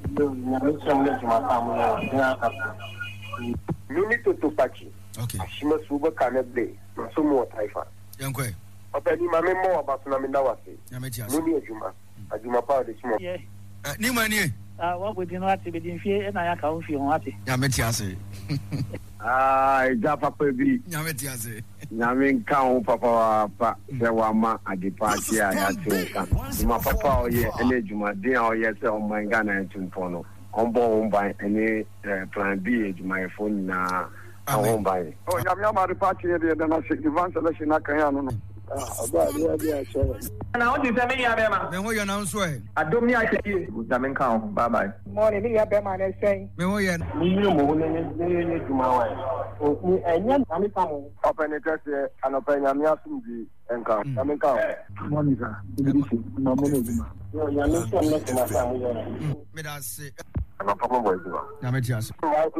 Minute to Pachi. Okay. Ashima Suba Canable, Masumo Taifa. Yankwe. Openi Mamemo about Naminawasi. Yametias. Muni Ajuma Power this morning. Yeah. Nimani. What would you know what to be in fear and I account for you? Yametias. Japa Pebi. Yametias. Yamin Count Papa Sewama at the party. I had to my papa, yeah, and Juma, dear, yes, on my Ghana and Tumpono. On board by any plan B, my phone now. I won't buy it. Oh, Yamama, the party, then I said, the one selection I can. And I want to tell me, Yabema. Then what you announce way? I don't mean I can hear Yamin Count. Bye bye. Morning, Yabema, and saying, Memoyan. And young Amitam, open it and open Yamiasum and count. Yamin Count. Monica, no Medasi. Good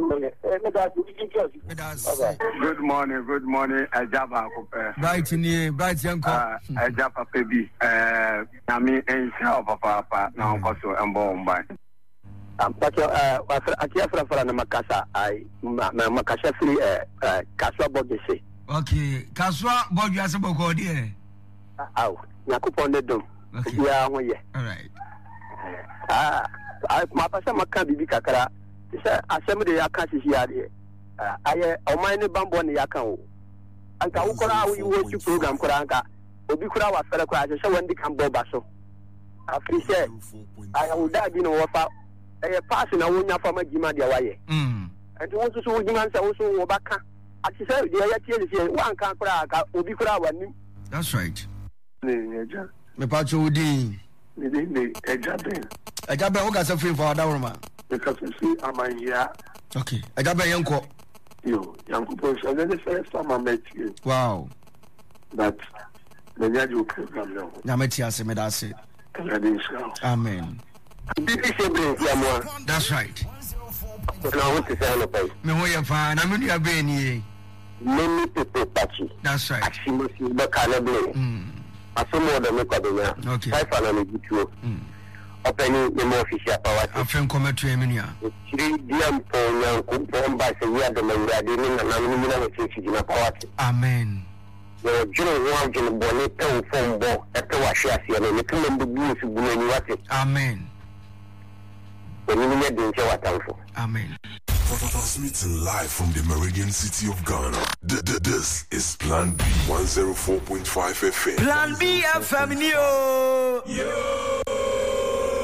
morning, Ajaba. Bright in here, bright young car. Ajaba Pebi. Nami and Papa, now also and born by. But I care for Makasa. I Makasa free Kaswa Bogese. Okay, Kaswa Bogasabo, dear. Oh, Yakupon the Dome. Yeah, all right. My pastor Maka Bibi Kakara. Assembly Yakasi here. I mind the bamboo on the Yakao. And Kaukora, we watch you program Koranka. Obikura was fellow crash, so when they come Bobaso. After said, I would die in a water. A passing a winner from a Gima de Hawaii. And you want to show demands also Wabaka. As you said, the idea is one can't crack, Obikura one. That's right. Me Pacho Woody. A job I free for Adama. because you see, I'm here. Okay. I got my uncle. You, young people, and then the first time I met you. Wow. That the Yadu came now. Nametias, Medasi. Amen. That's right. Me who you find? I'm in your brain. Many people touch it. That's right. Actually, the cannibal. I saw more than a okay. I found a opening the more official power. I think come to Emilia. 3 DM for by the year the man and power. Amen. The general one in the bonnet phone ball at the Washia and the Killing the Blues when you watch it. Amen. When you made the show. Amen. Transmitting live from the Meridian City of Ghana. This is Plan B 104.5 FM. Plan B FM yo.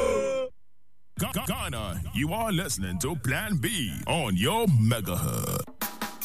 Ghana, you are listening to Plan B on your Megahertz.